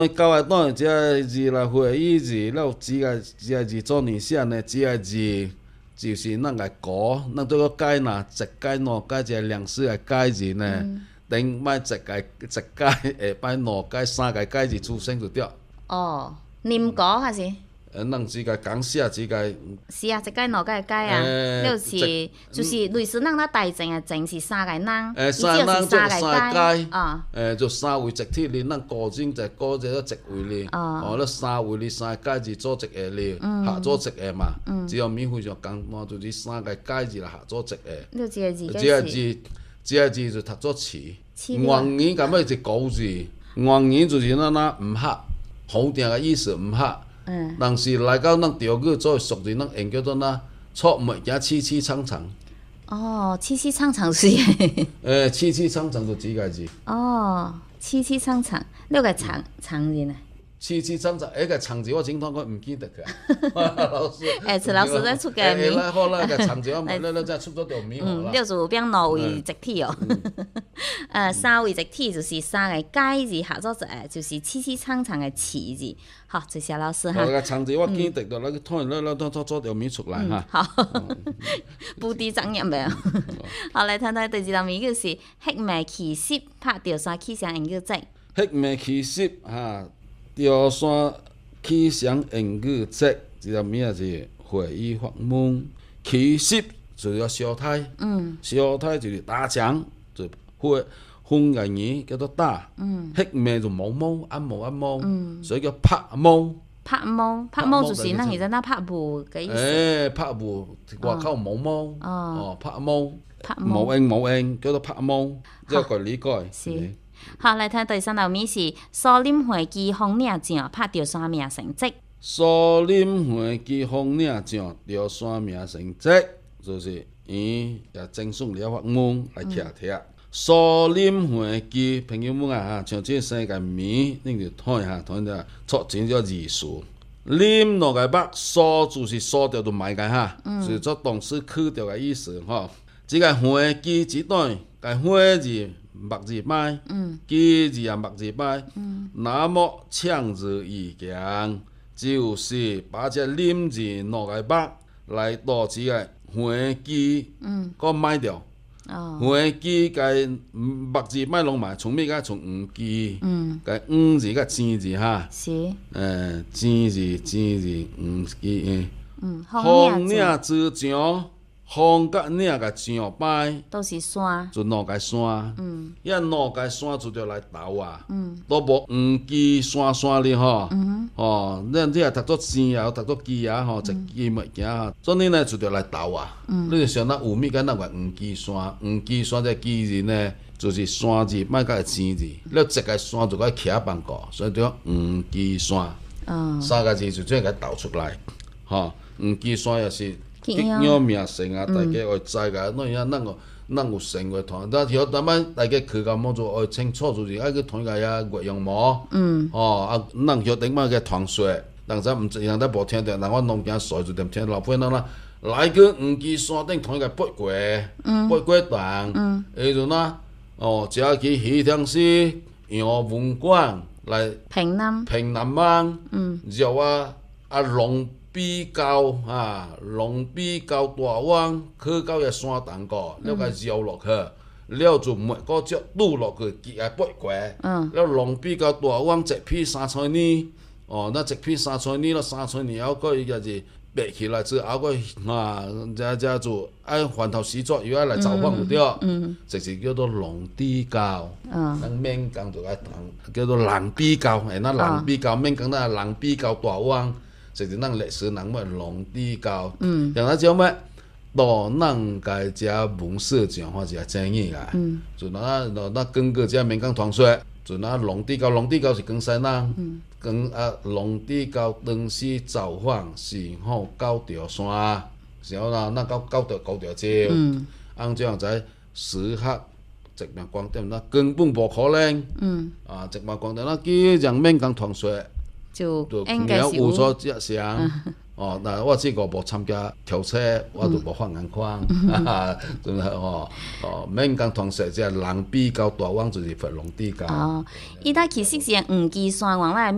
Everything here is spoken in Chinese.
教下當然只個字啦，會議字，然後只個字做年先呢，只個字就是咱個果，咱對個解呐，直解挪解只兩式個解字呢，等賣直解，下擺挪解三個解字出生就對。 哦，念果還是？ 咱只個講寫只個。 是啊，一解兩解解啊，就是類似咱大正嘅正是三個人， 三個人做三解， 啊， 就三位一體哩，咱個人就個隻一位哩，咱三位哩三個解字做一個哩，合做一個嘛，只要免費上講，嘛就是三個解字啦，合做一個。 你這個字， 這個字就讀做詞，原語咁樣是古字，原語就是咱唔合，好定嘅意思唔合。但是來到咱潮語做俗字，咱用叫做錯物件黐黐長長。 哦，黐黐長長是。 黐黐長長就幾個字。 哦，黐黐長長，呢個長字呢？ 黐黐長長，個長字我整趟我唔記得佢。老師。 陳老師在出個名。 好啦，個長字我咱再出咗條名好啦。 六字變兩位一體哦。三位一體就是三個解字合做一個，就是黐黐長長嘅詞字。好，謝謝老師哈。 個長字我記得到，那個突然做條名出來哈。 好，布啲爭入未？好，嚟睇睇第二道名就是黑眉奇濕拍條山起上研究則。 黑眉奇濕哈。條山起上研究則，這個名是會議發問。奇濕就要小態，小態就是打牆，就會分個字叫做打。黑眉就毛毛，暗毛暗毛，所以叫拍毛。 拍毛就是咱現在拍布嘅意思。 拍布外口毛毛，拍毛。 拍毛叫做拍毛，這個理解。 是。好，嚟睇第三道名是蘇林會記紅領獎拍條山名成績。 蘇林會記紅領獎條山名成績，就是伊也正式了發問來聽聽。蘇林會記朋友們啊，像這三個名，你就睇下，睇下錯真叫字數。林落個北，蘇就是蘇掉就埋個哈，是做動詞去掉個意思哈。這個會記一段，個會字。木字擺，記字也木字擺，那麼強字意強，就是把這林字落個北來導這個會記，個賣掉。會記個木字擺攏埋，從咩個從唔記，個字個字字哈，字唔記，紅領之獎。紅甲領個獎擺都是山， 就落個山，一落個山就要來鬥啊，都無唔記山哩吼，咱這個讀作字啊，讀作記啊，吼，一記物件啊，所以呢就要來鬥啊。你就想咱有物件咱話唔記山這記字呢，就是山字賣個字字，你一個山就該徛辦個，所以叫唔記山，三個字就這樣個鬥出來，吼，唔記山也是。吉養名聲啊，大家會知個，那樣咱有生活團，但係咱們大家去個麼做會清楚，就是愛去團個呀月陽毛，咱曉得麼個團說，但係唔一樣都無聽到，但我農經說就點聽老輩人啦，來個唔記山頂團個八卦段，迄陣只要去西塘市陽文館來平南灣，就龍比較龍比較大灣去到個山東個，了個繞落去，了就每個只路落去記個八卦，了龍比較大灣一批3千年，那一批3千年，了3千年後個伊個是白起來之後個這就愛環頭洗作又愛來造訪有對，就是叫做龍比較，咱免講就愛講叫做人比較，那人比較免講那人比較大灣。就是咱歷史人物龍比較，然後叫咩？到咱個只文史獎或者爭議個，就那根據只民間傳說，就那龍比較是江西人，龍比較當時造訪是好九條山，然後那九條橋，按這樣在時刻殖民觀點，那根本無可能，殖民觀點那幾樣民間傳說。 就應該是有所跡象，但我這個無參加跳車，我就無放眼看，真係免講同說，即係人比較大灣就是佛龍比較。 伊搭其實是唔記山往來。